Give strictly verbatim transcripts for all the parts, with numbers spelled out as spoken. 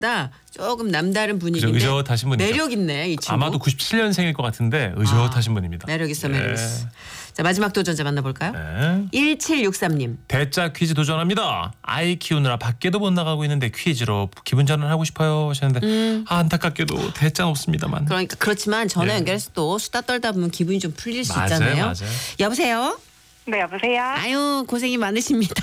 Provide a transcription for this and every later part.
나 조금 남다른 분위기인데 의젓하신 분이죠. 매력 있네 이 친구. 아마도 구십칠 년생일 것 같은데 의젓하신 아, 분입니다. 매력 있어 예. 매력 있어. 자 마지막 도전자 만나볼까요? 네. 일칠육삼 님. 대짜 퀴즈 도전합니다. 아이 키우느라 밖에도 못 나가고 있는데 퀴즈로 기분 전환하고 싶어요 하셨는데 음. 아, 안타깝게도 대짜 없습니다,만. 그러니까 그렇지만 전화 예. 연결해서 또 수다 떨다 보면 기분이 좀 풀릴 수 맞아요, 있잖아요. 맞아요. 여보세요? 네, 여보세요? 아유 고생이 많으십니다.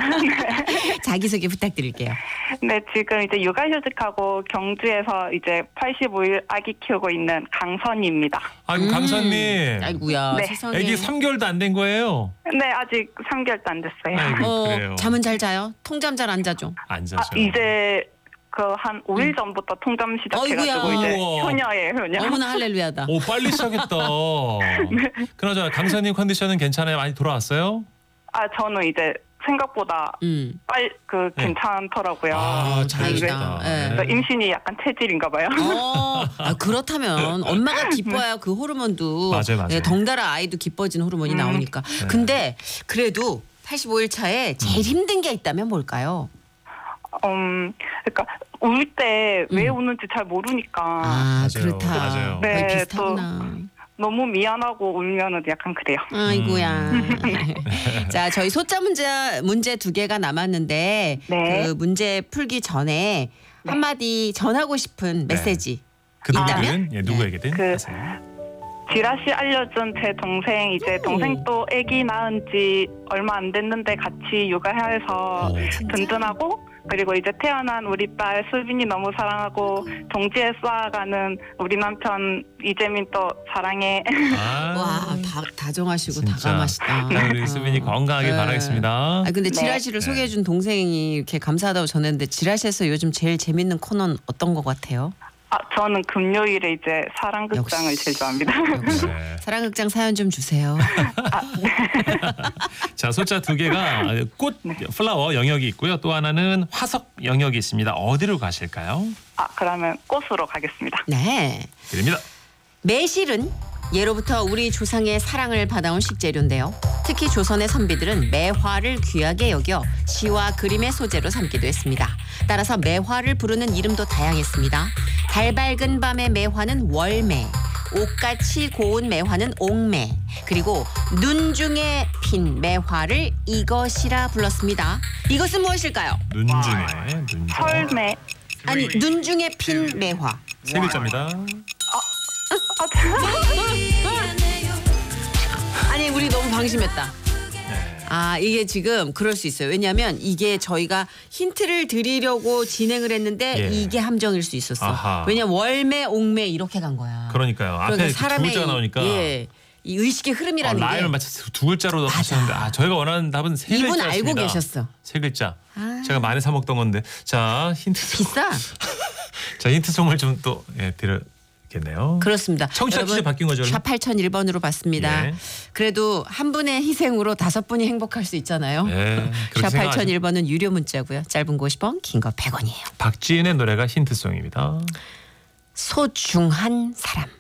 자기소개 부탁드릴게요. 네, 지금 이제 육아휴직하고 경주에서 이제 팔십오 일 아기 키우고 있는 강선희입니다. 아이고 음. 강선님. 아이고야 네. 세상에. 애기 삼 개월도 안 된 거예요? 네, 아직 삼 개월도 안 됐어요. 아이고. 어, 그래요. 잠은 잘 자요? 통잠 잘 안 자죠? 안 아, 자죠. 이제 그 한 오 일 전부터 통잠 시작해가지고 어이구야. 이제 우와. 효녀예요, 효녀. 어머나 할렐루야다. 오 빨리 시작했다. 네. 그나저나 강선님 컨디션은 괜찮아요? 많이 돌아왔어요? 아, 저는 이제 생각보다 음. 빨, 그, 네. 괜찮더라고요. 아, 다행이다. 잘하셨다. 예. 그래서 임신이 약간 체질인가 봐요. 어, 아, 그렇다면 엄마가 기뻐야 그 호르몬도 맞아요, 맞아요. 예, 덩달아 아이도 기뻐진 호르몬이 음. 나오니까. 네. 근데 그래도 팔십오 일 차에 제일 힘든 게 있다면 뭘까요? 음, 그러니까 울 때 왜 음. 우는지 잘 모르니까 아, 맞아요. 그렇다. 맞아요. 거의 네, 비슷하구나. 너무 미안하고 울면은 약간 그래요. 아이고야. 음. 자, 저희 소자 문제 문제 두 개가 남았는데 네. 그 문제 풀기 전에 한마디 전하고 싶은 메시지. 그 있다면? 누구든 예, 누구에게든 그- 하세요. 지라씨 알려준 제 동생 이제 오. 동생 또 아기 낳은 지 얼마 안 됐는데 같이 육아해서 오. 진짜? 든든하고 그리고 이제 태어난 우리 딸 수빈이 너무 사랑하고 동지에 쏘아가는 우리 남편 이재민 또 사랑해. 아, 와, 다 다정하시고 진짜. 다감하시다. 아, 우리 수빈이 건강하길 네. 바라겠습니다. 아 근데 네. 지라시를 네. 소개해준 동생이 이렇게 감사하다고 전했는데 지라시에서 요즘 제일 재밌는 코너는 어떤 것 같아요? 아, 저는 금요일에 이제 사랑극장을 역시. 제일 좋아합니다. 역시. 네. 사랑극장 사연 좀 주세요. 자, 숫자 두 개가 꽃, 플라워 영역이 있고요. 또 하나는 화석 영역이 있습니다. 어디로 가실까요? 아, 그러면 꽃으로 가겠습니다. 네. 드립니다. 매실은 예로부터 우리 조상의 사랑을 받아온 식재료인데요. 특히 조선의 선비들은 매화를 귀하게 여겨 시와 그림의 소재로 삼기도 했습니다. 따라서 매화를 부르는 이름도 다양했습니다. 달 밝은 밤의 매화는 월매, 옥같이 고운 매화는 옥매, 그리고 눈 중에 핀 매화를 이것이라 불렀습니다. 이것은 무엇일까요? 눈 중에 눈 중에 설매. 아니, 눈 중에 핀 매화. 세 글자입니다. 아니 우리 너무 방심했다. 네. 아 이게 지금 그럴 수 있어요. 왜냐하면 이게 저희가 힌트를 드리려고 진행을 했는데 예. 이게 함정일 수 있었어. 아하. 왜냐면 월매 옥매 이렇게 간 거야. 그러니까요. 앞에 그러니까 두 사람의 글자가 나오니까 예, 이 의식의 어, 흐름이라는 라임을 게 맞춰서 두 글자로 하셨는데 아, 저희가 원하는 답은 세 이분 글자였습니다. 알고 계셨어. 세 글자. 아. 제가 많이 사 먹던 건데. 자, 힌트 송. 비싸. 자, 힌트 송을 좀 또 예, 드려겠네요. 그렇습니다. 청취자 퀴즈 바뀐 거죠? 샵 팔천일 번으로 봤습니다. 예. 그래도 한 분의 희생으로 다섯 분이 행복할 수 있잖아요. 예, 그렇게 샵 생각하죠. 팔천일 번은 유료 문자고요. 짧은 거 오십 원, 긴 거 백 원이에요. 박지은의 노래가 힌트송입니다. 소중한 사람.